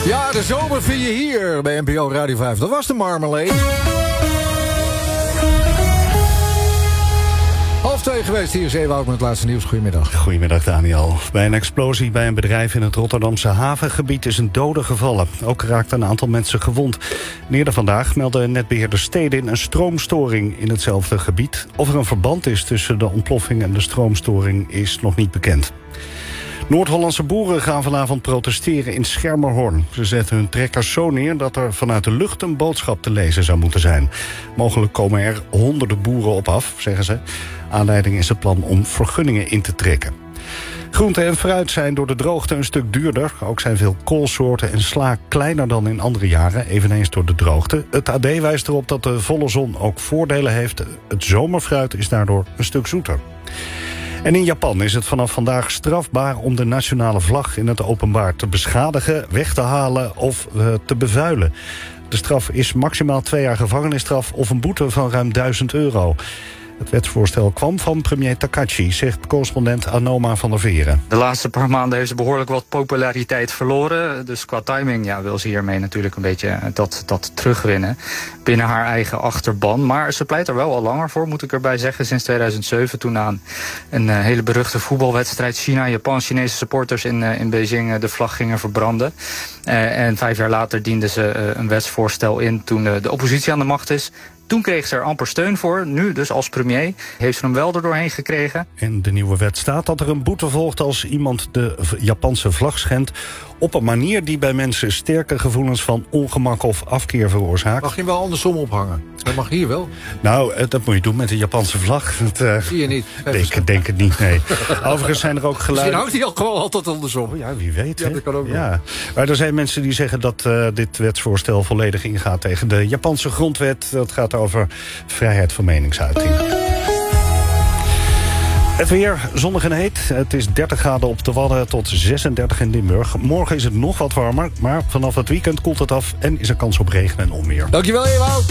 Ja, de zomer vind je hier bij NPO Radio 5. Dat was de Marmalade. 1:30 geweest. Hier is Ewout met het laatste nieuws. Goedemiddag. Goedemiddag, Daniel. Bij een explosie bij een bedrijf in het Rotterdamse havengebied is een dode gevallen. Ook raakten een aantal mensen gewond. Eerder vandaag meldde netbeheerder Stedin een stroomstoring in hetzelfde gebied. Of er een verband is tussen de ontploffing en de stroomstoring is nog niet bekend. Noord-Hollandse boeren gaan vanavond protesteren in Schermerhorn. Ze zetten hun trekkers zo neer dat er vanuit de lucht een boodschap te lezen zou moeten zijn. Mogelijk komen er honderden boeren op af, zeggen ze. Aanleiding is het plan om vergunningen in te trekken. Groente en fruit zijn door de droogte een stuk duurder. Ook zijn veel koolsoorten en sla kleiner dan in andere jaren, eveneens door de droogte. Het AD wijst erop dat de volle zon ook voordelen heeft. Het zomerfruit is daardoor een stuk zoeter. En in Japan is het vanaf vandaag strafbaar om de nationale vlag in het openbaar te beschadigen, weg te halen of te bevuilen. De straf is maximaal 2 jaar gevangenisstraf of een boete van ruim €1000. Het wetsvoorstel kwam van premier Takachi, zegt correspondent Anoma van der Veren. De laatste paar maanden heeft ze behoorlijk wat populariteit verloren. Dus qua timing wil ze hiermee natuurlijk een beetje dat terugwinnen binnen haar eigen achterban. Maar ze pleit er wel al langer voor, moet ik erbij zeggen. Sinds 2007, toen aan een hele beruchte voetbalwedstrijd China-Japan, Chinese supporters in Beijing de vlag gingen verbranden. En 5 jaar later diende ze een wetsvoorstel in toen de oppositie aan de macht is. Toen kreeg ze er amper steun voor. Nu dus als premier heeft ze hem wel er doorheen gekregen. In de nieuwe wet staat dat er een boete volgt als iemand de Japanse vlag schendt op een manier die bij mensen sterke gevoelens van ongemak of afkeer veroorzaakt. Mag je hem wel andersom ophangen? Dat mag hier wel. Nou, dat moet je doen met de Japanse vlag. Dat zie je niet. Denk het niet, nee. Overigens zijn er ook geluiden. Misschien houdt hij al gewoon altijd andersom. Ja, wie weet. Ja, dat kan ook ja. Maar er zijn mensen die zeggen dat dit wetsvoorstel volledig ingaat tegen de Japanse grondwet. Dat gaat over vrijheid van meningsuiting. Het weer, zonnig en heet. Het is 30 graden op de Wadden tot 36 in Limburg. Morgen is het nog wat warmer, maar vanaf het weekend koelt het af en is er kans op regen en onweer. Dankjewel, Ewout.